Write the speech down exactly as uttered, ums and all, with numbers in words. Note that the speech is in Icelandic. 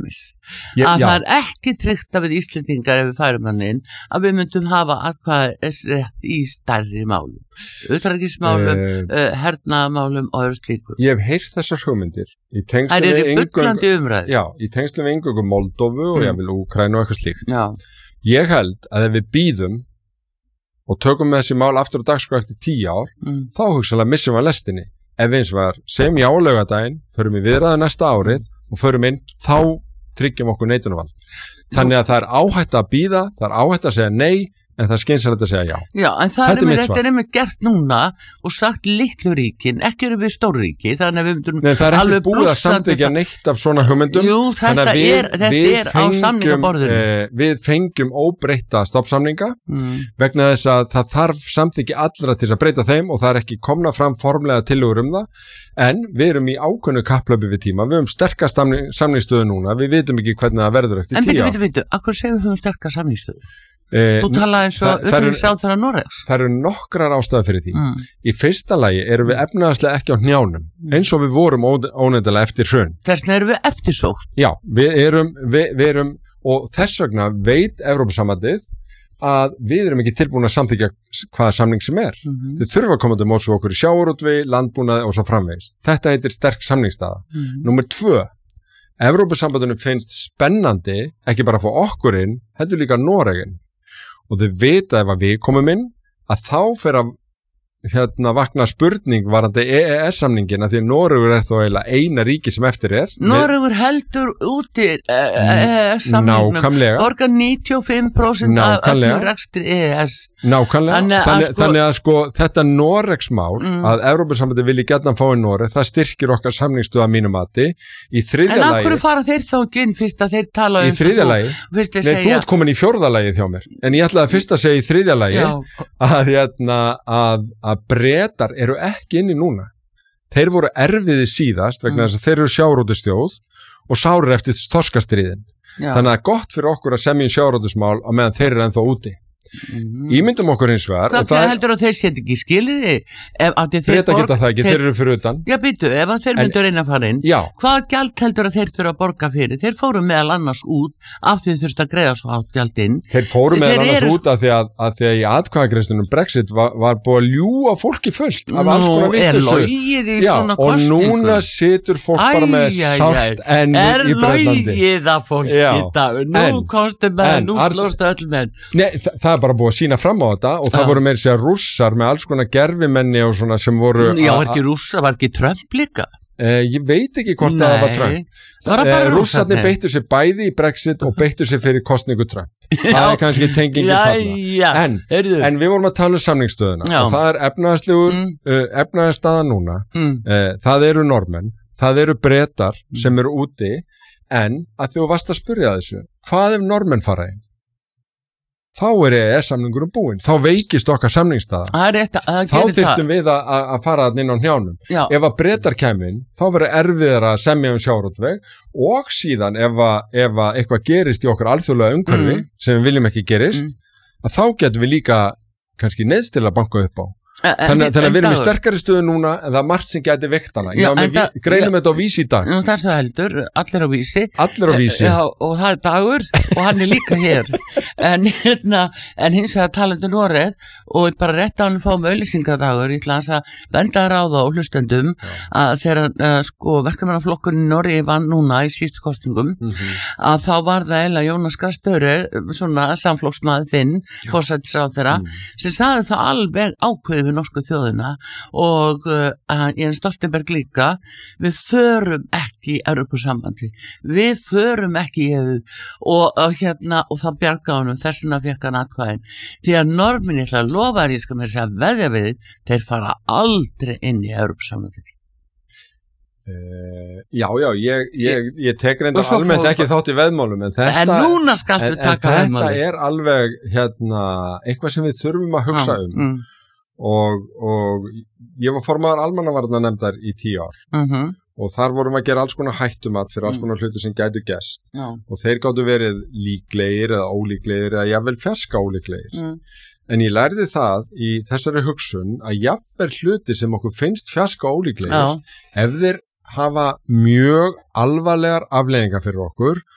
dæmis ég, að já. það er ekki tryggt að við Íslendingar ef við færum hann inn að við myndum hafa atkvæðisrétt í stærri málum, utanríkismálum, uh, uh, hernaðarmálum og öðru slíku. Ég hef heyrt þessar hugmyndir í tengslum Það við eru bullandi umræður. Já, í tengslum við eingöngu Moldóvu og Mm. ég vil Úkraínu og eitthvað slíkt. Já. Ég held að ef við býðum og tökum með þessi mál aftur á dagskrá eftir tíu ár, Mm. þá hugsaðlega missum við að lestinni. Ef eins var sem já á laugardaginn, förum við viðræðu næsta árið og förum inn, þá tryggjum okkur neitunarvald. Þannig að það er áhætt að býða, það er áhætt að segja nei, en það er skynsamlegt að segja já. Já, en það Þetta er er mitt einmitt, svar. þetta er einmitt gert núna og sagt litlu ríkin, ekki eru við stórríki, þannig að við myndum Nei, það er ekki alveg búið að blússandi samþykja neitt af svona hugmyndum. Jú, Þannig þetta að við, er, þetta við er á samningaborðinu. eh, við fengjum óbreytta stoppsamninga Mm. vegna þess að það þarf samþykki allra til að breyta þeim og það er ekki komna fram formlega tillögur um það, en við erum í ákveðnu kapplöpi við tíma, við höfum sterkast samning, samningsstöðu núna, við vitum ekki hvernig það verður eftir En tíu bitu, ár. bitu, bitu, akkur segjum við höfum sterkar samningsstöðu? Eh, Þú talaði eins og það- það eru- utanríkisráðherra Noregs. Það eru nokkrar ástæður fyrir því. Mm. Í fyrsta lagi erum við efnaðaslega ekki á hnjánum, eins og við vorum ónefndilega eftir hrun. Þess vegna erum við eftirsótt. Já, við erum, við, við erum, og þess vegna veit Evrópusambandið að við erum ekki tilbúin að samþykja hvaða samning sem er. Mm-hmm. Þið þurfa að koma til móts við okkur í sjávarútvegi, landbúnaði og svo framvegis. Þetta heitir sterk samningsstaða. Mm-hmm. Númer tvö, Evrópusambandinu finnst spennandi, ekki bara fyrir okkur inn, heldur líka Noregin. Og þau vita ef að við komum inn, að þá fer að hérna vakna spurning varandi E E S-samningin að því að Noregur er þó eiginlega eina ríki sem eftir er. Noregur heldur úti E E S-samningnum. Nákvæmlega. Borgar níutíu og fimm prósent af Nákvæmlega. öllum rekstri E E S. Nákvæmlega, Þannig að þannig, sko- þannig að sko þetta Noregsmál Mm. að Evrópusambandi vilji gjarnan fá í Noreg, það styrkir okkar samningsstöð að mínu mati. Í þriðja En af lagi, hverju fara þeir þá ekki inn fyrst að þeir tala í um þriðja lagi, fyrst að nei þú segja ert komin í fjórða lagið hjá mér, en ég ætlaði fyrst að segja í þriðja lagi Já. að, hérna, að, að Bretar eru ekki inni núna. Þeir voru erfiði síðast vegna Mm. þess að þeir eru sjárótistjóð og sárir eftir þorskastriðin. Já. Þannig að gott fyrir okkur að semja um sjárótismál á meðan þeir eru ennþá úti. Mhm. Ímyndum okkur hins vegar Hvað og það þeir heldur að þeir setja ekki skiliði? Breta geta það ekki, þeir eru fyrir utan. Já, býtu, ef að þeir En- myndu reyna að fara inn, Já, hvað gjald heldur að þeir þurfa að borga fyrir? Þeir fóru meðal annars út af því þeir þurftu að greiða svo hátt gjald inn. þeir fóru Þeir meðal annars eru út af því að, að því að í atkvæðagreiðslunum Brexit var, var búið að ljúga fólki fullt af alls konar Nú, er vitleysu. logið í Já, svona og kosningu? núna situr fólk bara með Æ, æ, æ. sárt enni Er í Bretlandi. logið að fólki Já, í dag? Nú en- komstu með, en nú Arð- slóstu öll með. Nei, þa það er bara búið að sína fram á þetta og það Já. voru meira sér rússar með alls konar gerfimenni og svona sem voru Já, a- var ekki rússa, var ekki Trump líka? Eh, ég veit ekki hvort að það var Trump. það var bara Eh, Rússarnir rússarnir. beittu sér bæði í Brexit og beittu sér fyrir kostningu Trump. Það er kannski tengingin þarna. Já, En, heyrðu. en við vorum að tala um samningsstöðuna Já. og það er efnaðaslegur Mm. uh, efnaðasstaða núna. Mm. Eh, það eru normenn, það eru bretar sem eru úti, en að þú varst að spyrja þessu, hvað ef normenn fara inn? Þá er E E S-samningurum búinn, þá veikist okkar samningsstaða. Það er rétt að það Þá gerir það. þyrftum við að, að að fara þarna inn á hnjánum. Já. Ef að bretar kæmi inn, þá verður erfiðar að semja um sjávarútveg og síðan ef að, ef að eitthvað gerist í okkar alþjóðlega umhverfi Mm. sem við viljum ekki gerist, Mm. að þá getum við líka kannski neðstil að banka upp á. En- Þannig, en- þannig að við erum í Dagur, sterkari stöðu núna en það er margt sem gæti veikt hana. Já, Já, en við það- greinum já. þetta á Vísi í dag. Nú, það er svo heldur, allir á Vísi. Allir á Vísi. Já, og það er Dagur og hann er líka hér. En, hérna, en hins vegar talandi Noreg og bara rétt á hann fáum auðlýsingadagur, ég ætla að benda ráða og hlustendum að þegar uh, sko, verkefnaflokkurinn í Noregi vann núna í síðustu kostingum, Mm -hmm. að þá var það eiginlega Jónas Garstöre, svona samflokksmaður þinn, forsætisráðherra, Mm. sem sagði það alveg ákveðið við norsku þjóðina og uh, Jens Stoltenberg líka, við förum ekki í Evrópusambandi, við förum ekki í E U og, og hérna, og það bjargaði honum, þess vegna fékk hann atkvæðin, því að normin, ég ætla að lofa þér, ég skal með þess að veðja við þið, þeir fara aldrei inn í Evrópusambandi. Uh, já, já, ég, ég, ég tek reynda Og svo almennt fór- ekki þátt í veðmálum en þetta, En núna skaltu en, en taka þetta veðmálið. er alveg hérna, eitthvað sem við þurfum að hugsa Já, um mm, og, og ég var formaður almannavarnanefndar í tíu ár mhm, og þar vorum að gera alls konar hættumat fyrir alls Mm. konar hluti sem gætu gest já, og þeir gáttu verið líklegir eða ólíklegir eða jafnvel fjarska ólíklegir mm, en ég lærði það í þessari hugsun að jafnvel hluti sem okkur finnst fjarska ólíklegir já, ef þeir hafa mjög alvarlegar afleiðingar fyrir okkur